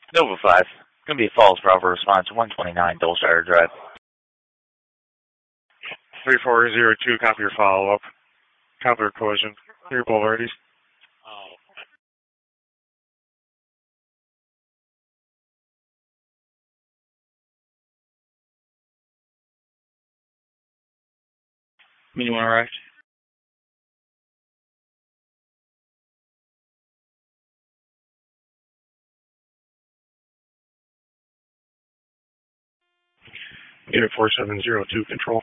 Nova 5. Going to be a Falls Bravo response, 129 Dolshire Drive. 3402, copy your follow-up. Copy your collision. Your boulevardies. Anyone arrived? Unit 4702, control.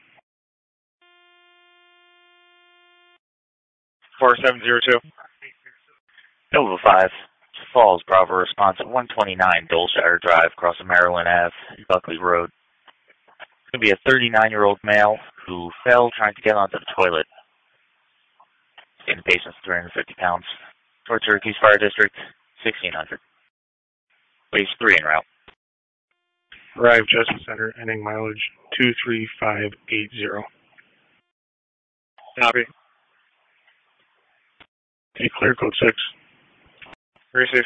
4702. Nova 5. Falls Bravo response, 129 Dolshire Drive, across Maryland Ave, Buckley Road. It's going to be a 39-year-old male who fell trying to get onto the toilet. In the basement's 350 pounds. Toward Syracuse Fire District, 1600. Weighs 3 en route. Arrive Justice Center, ending mileage 23580. Copy. Okay, clear code 6. Receive.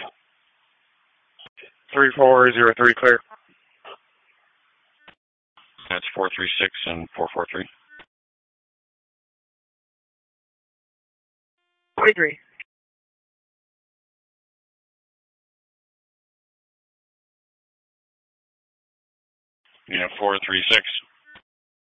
3403, clear. That's 436 and 443. 43. Unit 436.